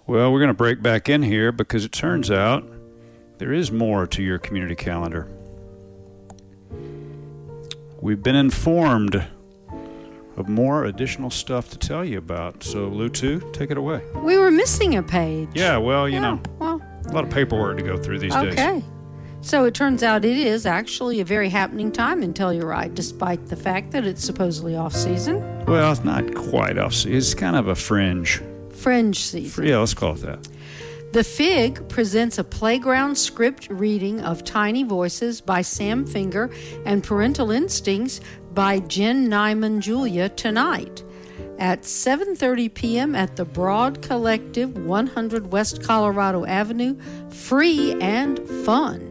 Well, we're going to break back in here because it turns out there is more to your community calendar. We've been informed of more additional stuff to tell you about. So, Lou 2, take it away. We were missing a page. Yeah, well, you know, well, a lot of paperwork to go through these days. Okay. So it turns out it is actually a very happening time in Telluride, despite the fact that it's supposedly off-season. Well, it's not quite off-season. It's kind of a fringe. Fringe season. Yeah, let's call it that. The Fig presents a playground script reading of Tiny Voices by Sam Finger and Parental Instincts by Jen Nyman Julia tonight at 7:30 p.m. at the Broad Collective, 100 West Colorado Avenue. Free and fun.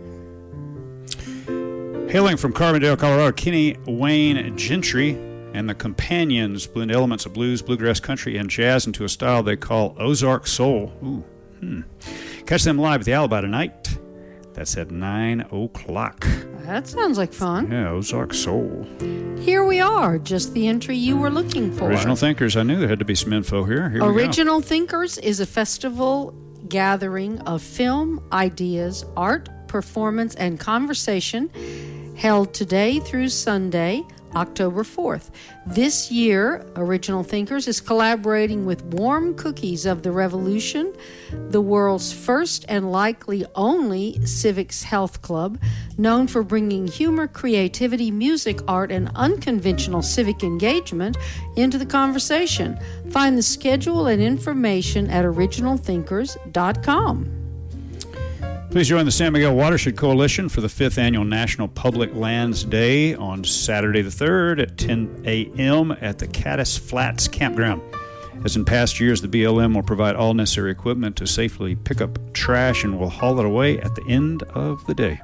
Hailing from Carbondale, Colorado, Kenny Wayne Gentry and the Companions blend elements of blues, bluegrass, country, and jazz into a style they call Ozark Soul. Ooh. Catch them live at the Alibi tonight. That's at 9 o'clock. That sounds like fun. Yeah, Ozark Soul. Here we are, just the entry you were looking for. Original Thinkers. I knew there had to be some info here. Here we go. Original Thinkers is a festival gathering of film, ideas, art, performance, and conversation held today through Sunday, October 4th. This year, Original Thinkers is collaborating with Warm Cookies of the Revolution, the world's first and likely only civics health club, known for bringing humor, creativity, music, art, and unconventional civic engagement into the conversation. Find the schedule and information at originalthinkers.com. Please join the San Miguel Watershed Coalition for the 5th Annual National Public Lands Day on Saturday the 3rd at 10 a.m. at the Caddis Flats Campground. As in past years, the BLM will provide all necessary equipment to safely pick up trash and will haul it away at the end of the day.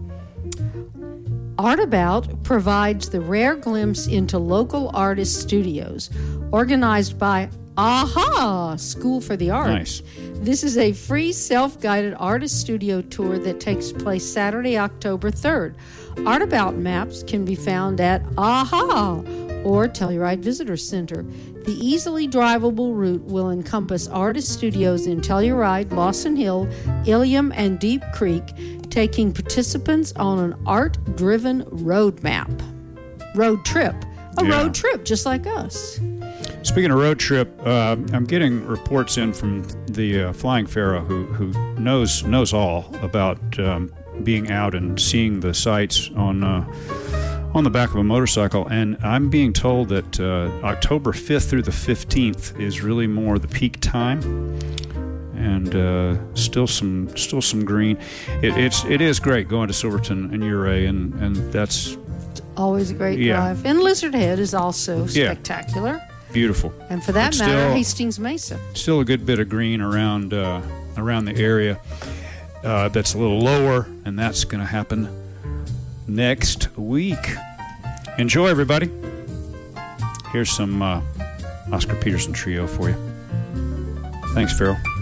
Artabout provides the rare glimpse into local artist studios, organized by AHA, School for the Arts. Nice. This is a free self-guided artist studio tour that takes place Saturday, October 3rd. Artabout maps can be found at AHA or Telluride Visitor Center. The easily drivable route will encompass artist studios in Telluride, Lawson Hill, Ilium, and Deep Creek, taking participants on an art-driven road trip, road trip just like us. Speaking of road trip, I'm getting reports in from the Flying Pharaoh, who knows all about being out and seeing the sights on the back of a motorcycle, and I'm being told that October 5th through the 15th is really more the peak time, and still some green. It is great going to Silverton and Ouray, and that's always a great drive. And Lizard Head is also spectacular. Beautiful. And for that matter, Hastings Mesa. Still a good bit of green around the area. That's a little lower, and that's going to happen next week. Enjoy, everybody. Here's some Oscar Peterson Trio for you. Thanks, Farrell.